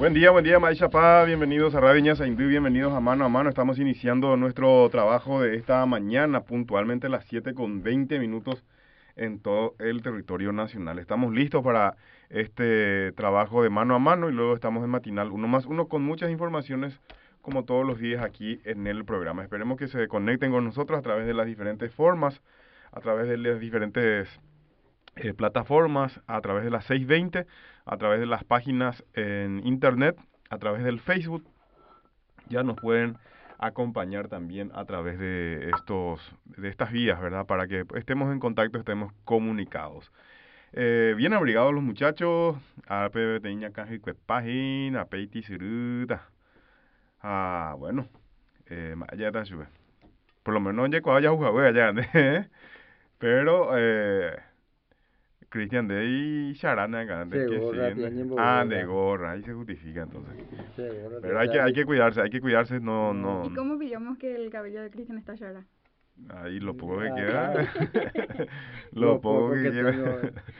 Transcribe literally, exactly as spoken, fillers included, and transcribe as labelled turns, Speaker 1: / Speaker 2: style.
Speaker 1: Buen día, buen día, Maishapá, bienvenidos a Radio Viñas Aindú, bienvenidos a Mano a Mano. Estamos iniciando nuestro trabajo de esta mañana, puntualmente a las siete con veinte minutos en todo el territorio nacional. Estamos listos para este trabajo de mano a mano y luego estamos en matinal uno más uno con muchas informaciones como todos los días aquí en el programa. Esperemos que se conecten con nosotros a través de las diferentes formas, a través de las diferentes eh, plataformas, a través de las seiscientos veinte, a través de las páginas en internet, a través del Facebook. Ya nos pueden acompañar también a través de estos de estas vías, ¿verdad? Para que estemos en contacto, estemos comunicados. Eh, bien abrigados los muchachos, a P Teña Caji Página, a Peiti Ciruta. Ah, bueno, eh, ya está sube. Por lo menos ya cuando ya jugaba allá, ¿eh? Pero eh Cristian de ahí Charana acá, de que
Speaker 2: Segorra
Speaker 1: siguen.
Speaker 2: tiene
Speaker 1: Ah, de
Speaker 2: gorra.
Speaker 1: gorra, ahí se justifica entonces.
Speaker 2: Segorra
Speaker 1: Pero
Speaker 2: te
Speaker 1: hay que hay
Speaker 2: sale.
Speaker 1: que cuidarse, hay que cuidarse, no
Speaker 2: No.
Speaker 1: no
Speaker 3: ¿Y cómo pillamos que el cabello de Cristian está llorando?
Speaker 1: ahí lo poco que
Speaker 2: Ah,
Speaker 1: queda.
Speaker 2: ah,
Speaker 1: Lo
Speaker 2: lo
Speaker 1: poco
Speaker 2: poco
Speaker 1: que
Speaker 2: que
Speaker 1: queda.
Speaker 2: tengo.